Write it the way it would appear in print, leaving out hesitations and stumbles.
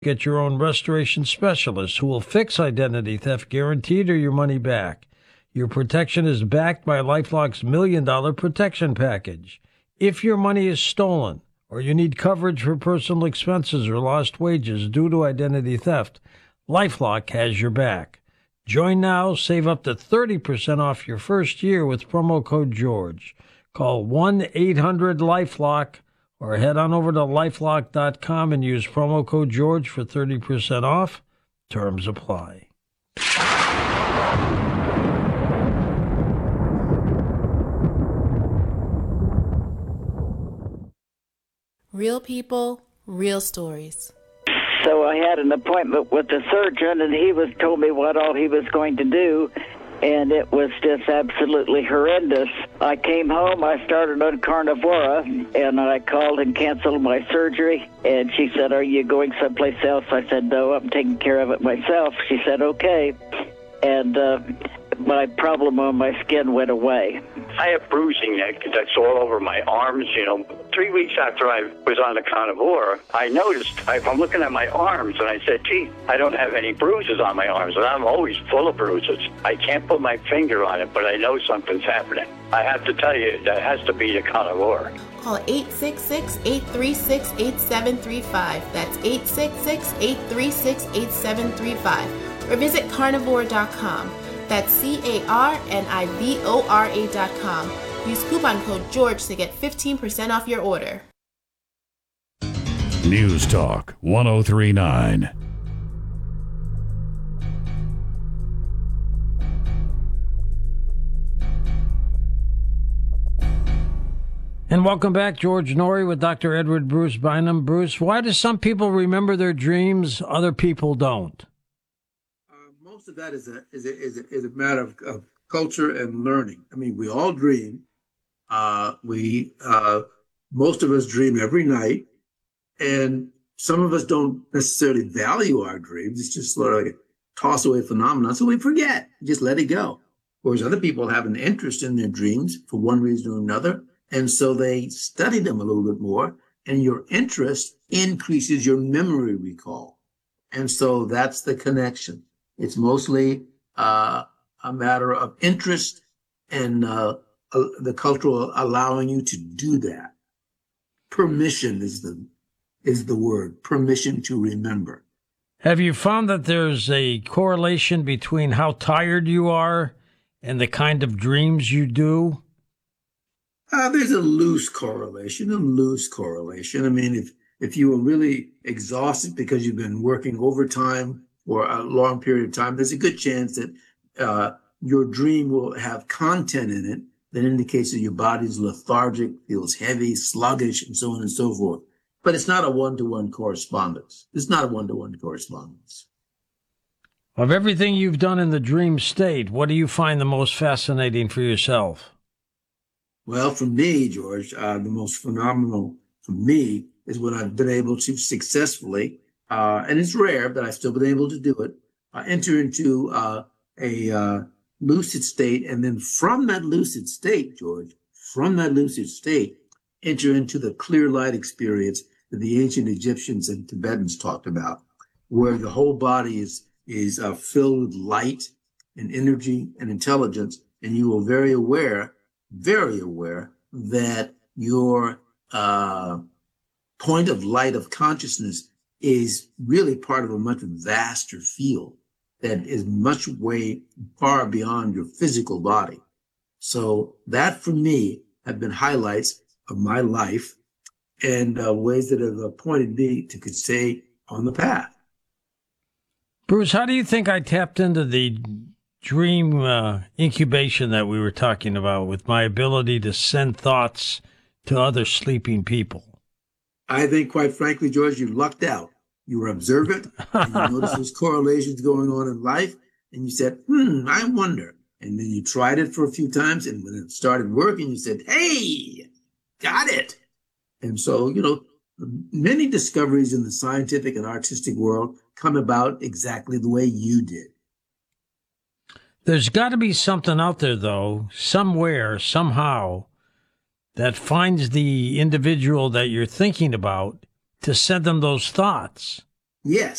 Get your own restoration specialist who will fix identity theft guaranteed or your money back. Your protection is backed by LifeLock's $1 Million Protection Package. If your money is stolen or you need coverage for personal expenses or lost wages due to identity theft, LifeLock has your back. Join now, save up to 30% off your first year with promo code George. Call 1-800-LifeLock or head on over to lifelock.com and use promo code George for 30% off. Terms apply. Real people, real stories. So I had an appointment with the surgeon, and he told me what all he was going to do, and it was just absolutely horrendous. I came home, I started on Carnivora, and I called and canceled my surgery, and she said, "Are you going someplace else?" I said, "No, I'm taking care of it myself." She said, "Okay," and my problem on my skin went away. I have bruising that's all over my arms. 3 weeks after I was on the Carnivora, I noticed, I'm looking at my arms, and I said, gee, I don't have any bruises on my arms, and I'm always full of bruises. I can't put my finger on it, but I know something's happening. I have to tell you, that has to be the Carnivora. Call 866-836-8735. That's 866-836-8735. Or visit carnivora.com. That's carnivora.com. Use coupon code George to get 15% off your order. News Talk 1039. And welcome back, George Noory with Dr. Edward Bruce Bynum. Bruce, why do some people remember their dreams, other people don't? Most of that is a matter of culture and learning. I mean, we all dream. Most of us dream every night, and some of us don't necessarily value our dreams. It's just sort of like a toss away phenomenon, so we forget, just let it go. Whereas other people have an interest in their dreams for one reason or another, and so they study them a little bit more, and your interest increases your memory recall. And so that's the connection. It's mostly a matter of interest and the cultural allowing you to do that. Permission is the word. Permission to remember. Have you found that there's a correlation between how tired you are and the kind of dreams you do? There's a loose correlation. I mean, if you were really exhausted because you've been working overtime for a long period of time, there's a good chance that your dream will have content in it that indicates that your body's lethargic, feels heavy, sluggish, and so on and so forth. But it's not a one-to-one correspondence. Of everything you've done in the dream state, what do you find the most fascinating for yourself? Well, for me, George, the most phenomenal for me is when I've been able to successfully, and it's rare, but I've still been able to do it, enter into a lucid state, and then from that lucid state, George, enter into the clear light experience that the ancient Egyptians and Tibetans talked about, where the whole body is filled with light and energy and intelligence, and you are very aware that your point of light of consciousness is really part of a much vaster field that is much way far beyond your physical body. So that for me have been highlights of my life and ways that have pointed me to stay on the path. Bruce, how do you think I tapped into the dream incubation that we were talking about with my ability to send thoughts to other sleeping people? I think, quite frankly, George, you lucked out. You were observant, and you noticed there's correlations going on in life, and you said, I wonder. And then you tried it for a few times, and when it started working, you said, hey, got it. And so, many discoveries in the scientific and artistic world come about exactly the way you did. There's got to be something out there, though, somewhere, somehow, that finds the individual that you're thinking about to send them those thoughts. Yes.